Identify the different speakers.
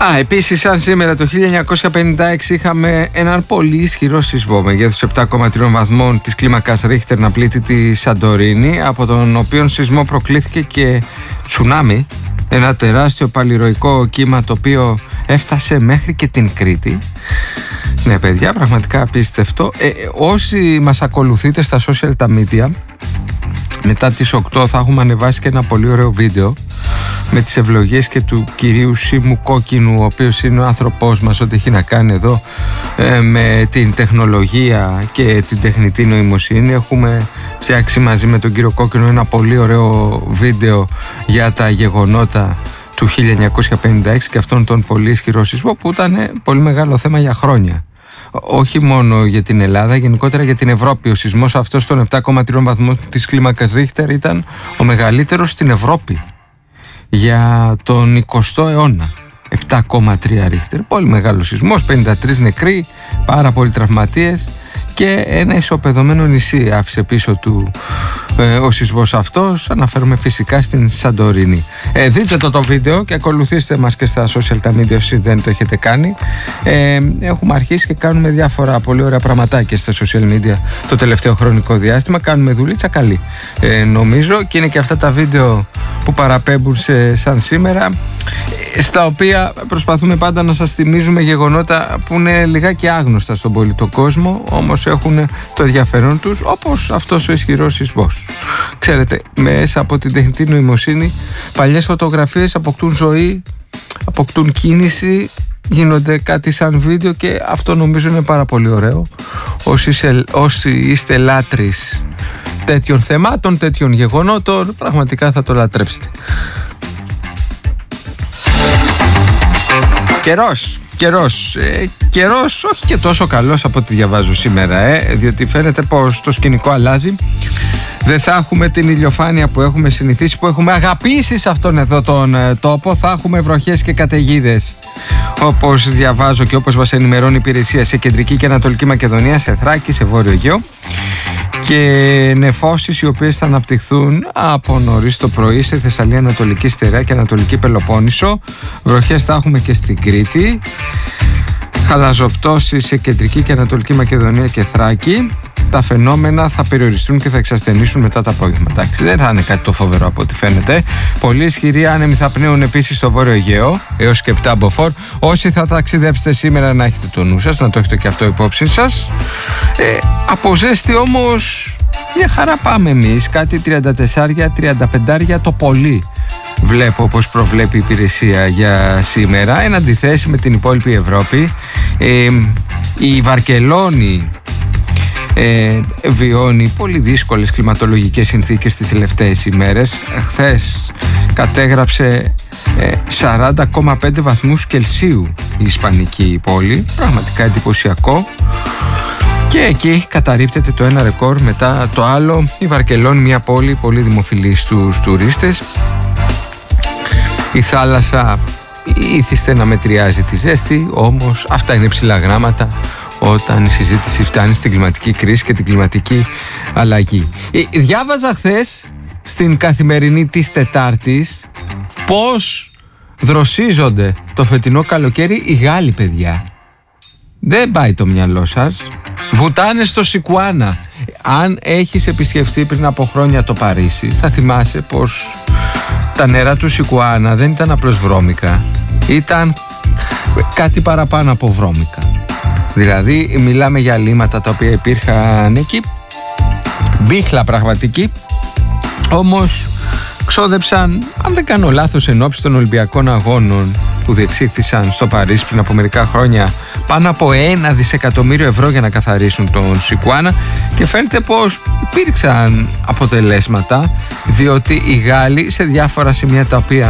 Speaker 1: Επίσης, σαν σήμερα το 1956 είχαμε έναν πολύ ισχυρό σεισμό μεγέθους 7,3 βαθμών της κλίμακας Ρίχτερ να πλήττει τη Σαντορίνη, από τον οποίο σεισμό προκλήθηκε και τσουνάμι, ένα τεράστιο παλιροϊκό κύμα το οποίο έφτασε μέχρι και την Κρήτη. Ναι παιδιά, πραγματικά απίστευτο. Όσοι μας ακολουθείτε στα social τα media, μετά τις 8 θα έχουμε ανεβάσει και ένα πολύ ωραίο βίντεο με τις ευλογίες και του κυρίου Σίμου Κόκκινου, ο οποίος είναι ο άνθρωπός μας, ό,τι έχει να κάνει εδώ με την τεχνολογία και την τεχνητή νοημοσύνη. Έχουμε φτιάξει μαζί με τον κύριο Κόκκινο ένα πολύ ωραίο βίντεο για τα γεγονότα του 1956 και αυτόν τον πολύ ισχυρό σεισμό που ήταν πολύ μεγάλο θέμα για χρόνια. Όχι μόνο για την Ελλάδα, γενικότερα για την Ευρώπη. Ο σεισμός αυτός των 7,3 βαθμών της κλίμακας Ρίχτερ ήταν ο μεγαλύτερος στην Ευρώπη για τον 20ο αιώνα. 7,3 Ρίχτερ, πολύ μεγάλο σεισμός, 53 νεκροί, πάρα πολλοί τραυματίες και ένα ισοπεδωμένο νησί άφησε πίσω του ο σεισμός αυτός. Αναφέρομαι φυσικά στην Σαντορίνη. Δείτε το βίντεο και ακολουθήστε μας και στα social τα media όσοι δεν το έχετε κάνει. Έχουμε αρχίσει και κάνουμε διάφορα πολύ ωραία πραγματάκια στα social media το τελευταίο χρονικό διάστημα. Κάνουμε δουλίτσα καλή νομίζω, και είναι και αυτά τα βίντεο που παραπέμπουν σαν σήμερα, στα οποία προσπαθούμε πάντα να σας θυμίζουμε γεγονότα που είναι λιγάκι άγνωστα στον πολιτικό κόσμο, όμως έχουν το ενδιαφέρον τους, όπως αυτός ο ισχυρός σεισμός. Ξέρετε, μέσα από την τεχνητή νοημοσύνη παλιές φωτογραφίες αποκτούν ζωή, αποκτούν κίνηση, γίνονται κάτι σαν βίντεο και αυτό νομίζω είναι πάρα πολύ ωραίο. Όσοι είστε λάτρεις τέτοιων θεμάτων, τέτοιων γεγονότων, πραγματικά θα το λατρέψετε. Καιρός όχι και τόσο καλός από ό,τι διαβάζω σήμερα, διότι φαίνεται πως το σκηνικό αλλάζει. Δεν θα έχουμε την ηλιοφάνεια που έχουμε συνηθίσει, που έχουμε αγαπήσει σε αυτόν εδώ τον τόπο. Θα έχουμε βροχές και καταιγίδες, όπως διαβάζω και όπως μας ενημερώνει η υπηρεσία, σε κεντρική και ανατολική Μακεδονία, σε Θράκη, σε Βόρειο Αιγαίο, και νεφώσεις οι οποίες θα αναπτυχθούν από νωρίς το πρωί σε Θεσσαλία, Ανατολική Στερεά και Ανατολική Πελοπόννησο. Βροχές θα έχουμε και στην Κρήτη, χαλαζοπτώσεις σε κεντρική και ανατολική Μακεδονία και Θράκη. Τα φαινόμενα θα περιοριστούν και θα εξασθενήσουν μετά το απόγευμα. Εντάξει, δεν θα είναι κάτι το φοβερό από ό,τι φαίνεται. Πολύ ισχυροί άνεμοι θα πνέουν επίσης στο Βόρειο Αιγαίο έως και 7 μποφόρ. Όσοι θα ταξιδέψετε σήμερα, να έχετε το νου σας, να το έχετε και αυτό υπόψη σας. Από ζέστη όμως μια χαρά πάμε εμείς, κάτι 34-35 το πολύ. Βλέπω πως προβλέπει η υπηρεσία για σήμερα, εν αντιθέσει με την υπόλοιπη Ευρώπη. Η Βαρκελόνη βιώνει πολύ δύσκολες κλιματολογικές συνθήκες τις τελευταίες ημέρες. Χθες κατέγραψε 40,5 βαθμούς Κελσίου η ισπανική πόλη, πραγματικά εντυπωσιακό. Και εκεί καταρρίπτεται το ένα ρεκόρ μετά το άλλο. Η Βαρκελόνη, μια πόλη πολύ δημοφιλή στους τουρίστες. Η θάλασσα ήθιστε να μετριάζει τη ζέστη, όμως αυτά είναι ψηλά γράμματα όταν η συζήτηση φτάνει στην κλιματική κρίση και την κλιματική αλλαγή. Διάβαζα χθες στην Καθημερινή της Τετάρτης πως δροσίζονται το φετινό καλοκαίρι οι Γάλλοι, παιδιά. Δεν πάει το μυαλό σας. Βουτάνε στο Σικουάνα. Αν έχεις επισκεφτεί πριν από χρόνια το Παρίσι, θα θυμάσαι πως τα νερά του Σικουάνα δεν ήταν απλώς βρώμικα, ήταν κάτι παραπάνω από βρώμικα. Δηλαδή μιλάμε για λίμματα τα οποία υπήρχαν εκεί, μπίχλα πραγματική, όμως ξόδεψαν, αν δεν κάνω λάθος, ενόψει των Ολυμπιακών Αγώνων που διεξήχθησαν στο Παρίσι πριν από μερικά χρόνια, πάνω από 1 δισεκατομμύριο ευρώ για να καθαρίσουν τον Σικουάνα, και φαίνεται πως υπήρξαν αποτελέσματα, διότι οι Γάλλοι σε διάφορα σημεία τα οποία